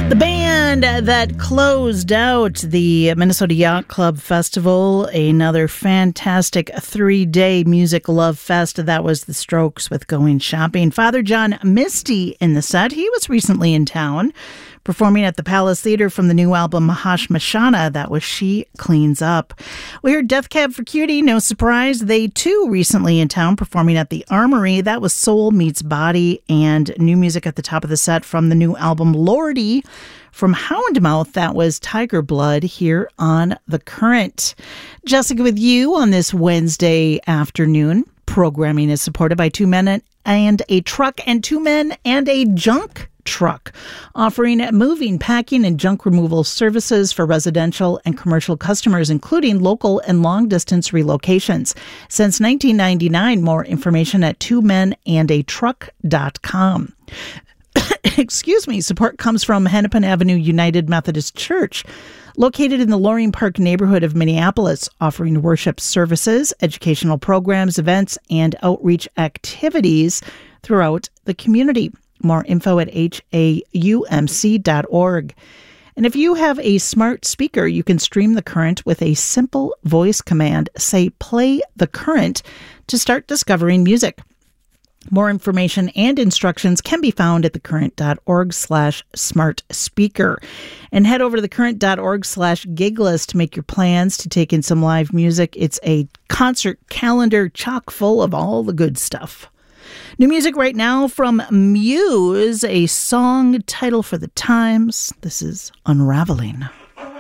The band that closed out the Minnesota Yacht Club Festival, another fantastic 3-day music love fest, that was The Strokes with Going Shopping. Father John Misty in the set. He was recently in town performing at the Palace Theater from the new album Mahashmashana. That was She Cleans Up. We heard Death Cab for Cutie. No surprise. They too recently in town performing at the Armory. That was Soul Meets Body, and new music at the top of the set from the new album Lordy. From Houndmouth, that was Tiger Blood here on The Current. Jessica with you on this Wednesday afternoon. Programming is supported by Two Men and a Truck and Two Men and a Junk Truck, offering moving, packing, and junk removal services for residential and commercial customers, including local and long-distance relocations. Since 1999, more information at twomenandatruck.com. Excuse me, support comes from Hennepin Avenue United Methodist Church, located in the Loring Park neighborhood of Minneapolis, offering worship services, educational programs, events, and outreach activities throughout the community. More info at haumc.org. And if you have a smart speaker, you can stream The Current with a simple voice command. Say, play The Current to start discovering music. More information and instructions can be found at thecurrent.org/smart speaker. And head over to thecurrent.org/giglist to make your plans to take in some live music. It's a concert calendar chock full of all the good stuff. New music right now from Muse, a song title for the times. This is Unraveling.